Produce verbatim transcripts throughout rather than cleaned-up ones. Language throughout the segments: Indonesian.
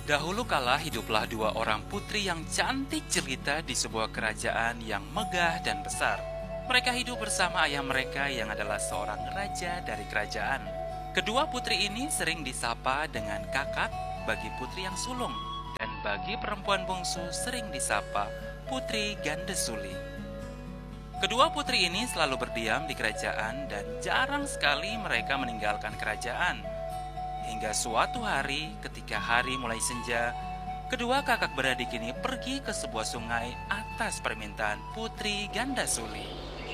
Dahulu kala hiduplah dua orang putri yang cantik jelita di sebuah kerajaan yang megah dan besar. Mereka hidup bersama ayah mereka yang adalah seorang raja dari kerajaan. Kedua putri ini sering disapa dengan kakak bagi putri yang sulung, dan bagi perempuan bungsu sering disapa putri Gandasuli. Kedua putri ini selalu berdiam di kerajaan dan jarang sekali mereka meninggalkan kerajaan. Hingga suatu hari ketika hari mulai senja, kedua kakak beradik ini pergi ke sebuah sungai atas permintaan putri Gandasuli.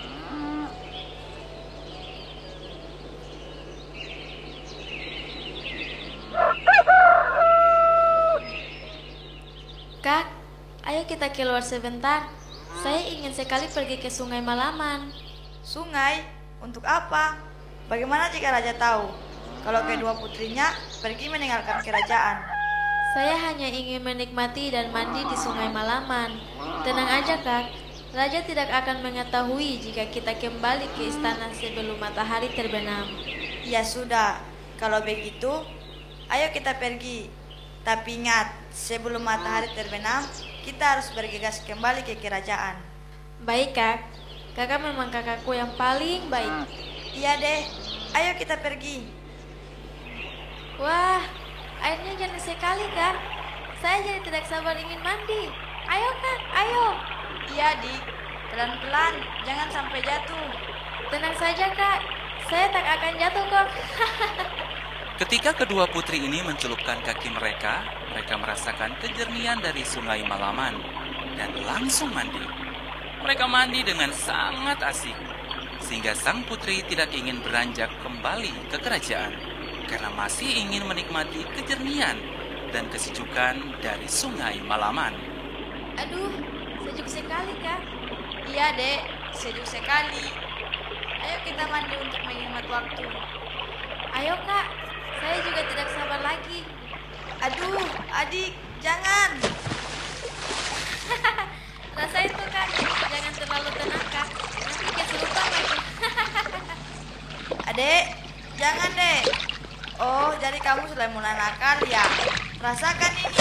Kak, ayo kita keluar sebentar. Saya ingin sekali pergi ke Sungai Malaman. Sungai? Untuk apa? Bagaimana jika raja tahu kalau kedua putrinya pergi meninggalkan kerajaan? Saya hanya ingin menikmati dan mandi di Sungai Malaman. Tenang aja, Kak. Raja tidak akan mengetahui jika kita kembali ke istana sebelum matahari terbenam. Ya sudah, kalau begitu, ayo kita pergi. Tapi ingat, sebelum matahari terbenam, kita harus bergegas kembali ke kerajaan. Baik, Kak. Kakak memang kakakku yang paling baik. Iya deh, ayo kita pergi. Wah, airnya jernih sekali, Kak. Saya jadi tidak sabar ingin mandi. Ayo, Kak, ayo. Iya, Dik. Pelan-pelan, jangan sampai jatuh. Tenang saja, Kak. Saya tak akan jatuh kok. Ketika kedua putri ini mencelupkan kaki mereka, mereka merasakan kejernihan dari Sungai Malaman dan langsung mandi. Mereka mandi dengan sangat asik, sehingga sang putri tidak ingin beranjak kembali ke kerajaan karena masih ingin menikmati kejernihan dan kesejukan dari Sungai Malaman. Aduh, sejuk sekali, Kak. Iya, Dek, sejuk sekali. Ayo kita mandi untuk menghemat waktu. Ayo, Kak. Saya juga tidak sabar lagi. Aduh, adik, jangan. Rasain tuh, Kak. Jangan terlalu tenang, Kak. Nanti kesurupan lagi. Adek, jangan, Dek. Oh, jadi kamu sudah mulai nakal ya? Rasakan ini.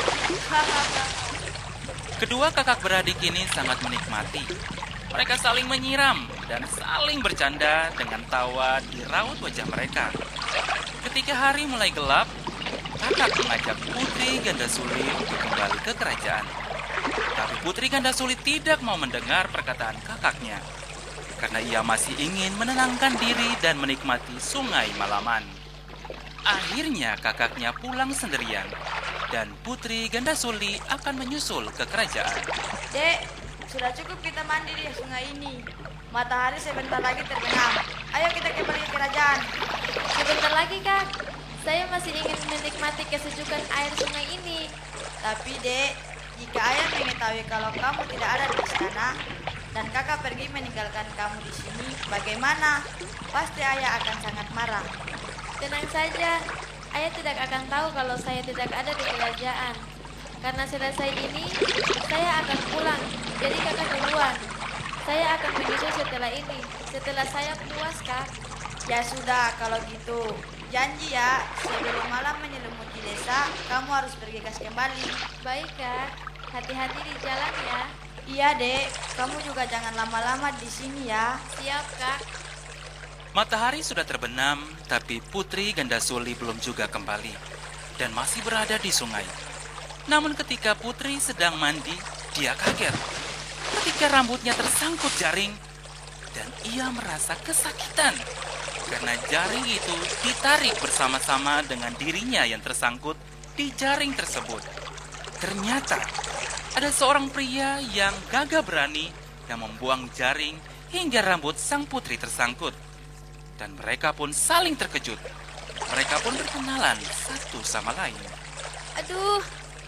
Kedua kakak beradik ini sangat menikmati. Mereka saling menyiram dan saling bercanda dengan tawa di raut wajah mereka. Ketika hari mulai gelap, kakak mengajak Putri Gandasuli untuk kembali ke kerajaan. Tapi Putri Gandasuli tidak mau mendengar perkataan kakaknya, karena ia masih ingin menenangkan diri dan menikmati Sungai Malaman. Akhirnya kakaknya pulang sendirian, dan Putri Gandasuli akan menyusul ke kerajaan. Dek, sudah cukup kita mandi di sungai ini. Matahari sebentar lagi terbenam. Ayo kita kembali ke kerajaan. Sebentar lagi, Kak. Saya masih ingin menikmati kesejukan air sungai ini. Tapi, Dek, jika ayah mengetahui kalau kamu tidak ada di istana dan kakak pergi meninggalkan kamu di sini, bagaimana? Pasti ayah akan sangat marah. Tenang saja. Ayah tidak akan tahu kalau saya tidak ada di kerajaan. Karena selesai ini, saya akan pulang. Jadi kakak duluan. Saya akan menyusul setelah ini. Setelah saya puas, Kak. Ya sudah, kalau gitu. Janji ya, sebelum malam menyelimuti desa, kamu harus bergegas kembali. Baik, Kak. Hati-hati di jalan ya. Iya, Dek. Kamu juga jangan lama-lama di sini ya. Siap, Kak. Matahari sudah terbenam, tapi Putri Gandasuli belum juga kembali dan masih berada di sungai. Namun ketika Putri sedang mandi, dia kaget ketika rambutnya tersangkut jaring dan ia merasa kesakitan karena jaring itu ditarik bersama-sama dengan dirinya yang tersangkut di jaring tersebut. Ternyata ada seorang pria yang gagah berani yang membuang jaring hingga rambut sang putri tersangkut. Dan mereka pun saling terkejut. Mereka pun berkenalan satu sama lain. Aduh,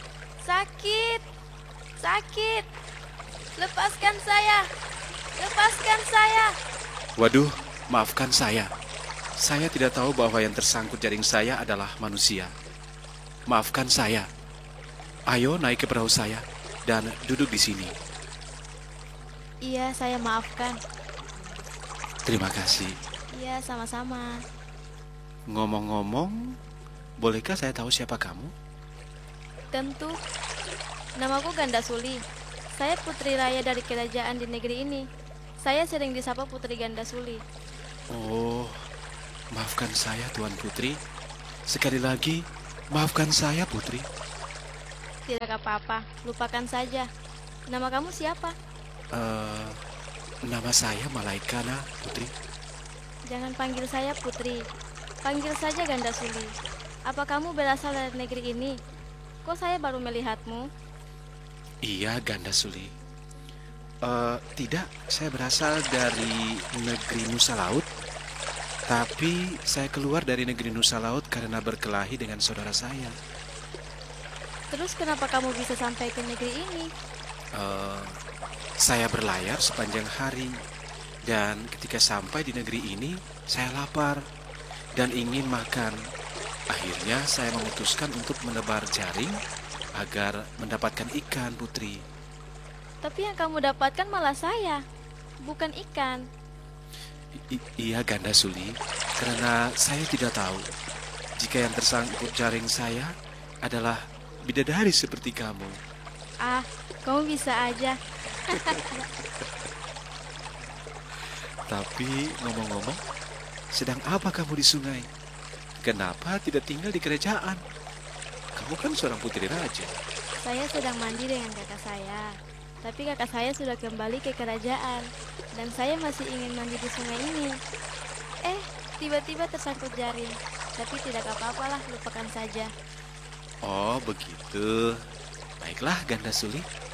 sakit, sakit. Lepaskan saya, lepaskan saya. Waduh, maafkan saya. Saya tidak tahu bahwa yang tersangkut jaring saya adalah manusia. Maafkan saya. Ayo naik ke perahu saya dan duduk di sini. Iya, saya maafkan. Terima kasih. Iya, sama-sama. Ngomong-ngomong, bolehkah saya tahu siapa kamu? Tentu. Namaku Ganda Suli. Saya putri raya dari kerajaan di negeri ini. Saya sering disapa Putri Ganda Suli. Oh, maafkan saya Tuan Putri. Sekali lagi, maafkan saya Putri. Tidak apa-apa, lupakan saja. Nama kamu siapa? Eh, nama saya Malaikana Putri. Jangan panggil saya Putri. Panggil saja Ganda Suli. Apa kamu berasal dari negeri ini? Kok saya baru melihatmu? Iya, Ganda Suli. Eh, tidak, saya berasal dari negeri Nusa Laut. Tapi saya keluar dari negeri Nusa Laut karena berkelahi dengan saudara saya. Terus kenapa kamu bisa sampai ke negeri ini? Eh, saya berlayar sepanjang hari. Dan ketika sampai di negeri ini, saya lapar dan ingin makan. Akhirnya saya memutuskan untuk menebar jaring agar mendapatkan ikan, Putri. Tapi yang kamu dapatkan malah saya, bukan ikan. I- iya, Ganda Suli, karena saya tidak tahu jika yang tersangkut jaring saya adalah bidadari seperti kamu. Ah, kamu bisa aja. Tapi ngomong-ngomong, sedang apa kamu di sungai? Kenapa tidak tinggal di kerajaan? Kamu kan seorang putri raja. Saya sedang mandi dengan kakak saya. Tapi kakak saya sudah kembali ke kerajaan. Dan saya masih ingin mandi di sungai ini. Eh, tiba-tiba tersangkut jaring. Tapi tidak apa-apalah, lupakan saja. Oh, begitu. Baiklah, Ganda Suli.